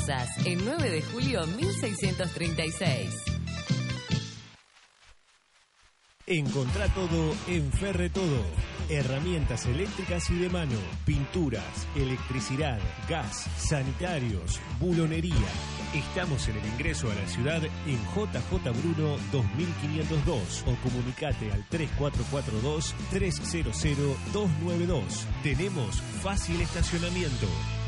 Rosas, en 9 de julio 1636. Encontrá todo en Ferretodo. Herramientas eléctricas y de mano, pinturas, electricidad, gas, sanitarios, bulonería. Estamos en el ingreso a la ciudad en JJ Bruno 2502 o comunicate al 3442-300-292. Tenemos fácil estacionamiento.